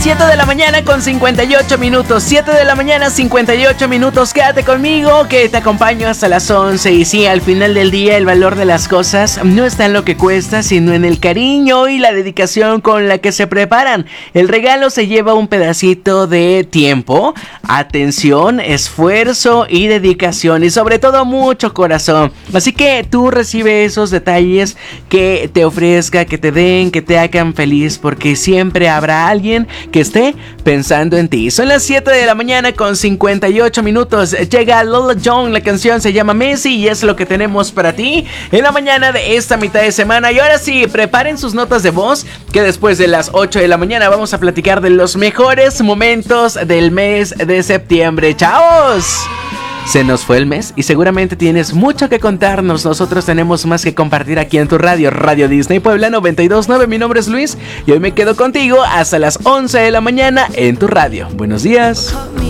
7 de la mañana con 58 minutos, 7 de la mañana 58 minutos, quédate conmigo que te acompaño hasta las 11. Y sí, al final del día el valor de las cosas no está en lo que cuesta, sino en el cariño y la dedicación con la que se preparan. El regalo se lleva un pedacito de tiempo, atención, esfuerzo y dedicación, y sobre todo mucho corazón. Así que tú recibe esos detalles que te ofrezca, que te den, que te hagan feliz, porque siempre habrá alguien que esté pensando en ti. Son las 7 de la mañana con 58 minutos. Llega Lola Young, la canción se llama Messi y es lo que tenemos para ti en la mañana de esta mitad de semana. Y ahora sí, preparen sus notas de voz, que después de las 8 de la mañana vamos a platicar de los mejores momentos del mes de septiembre. ¡Chaos! Se nos fue el mes y seguramente tienes mucho que contarnos. Nosotros tenemos más que compartir aquí en tu radio, Radio Disney Puebla 92.9. Mi nombre es Luis y hoy me quedo contigo hasta las 11 de la mañana en tu radio. Buenos días.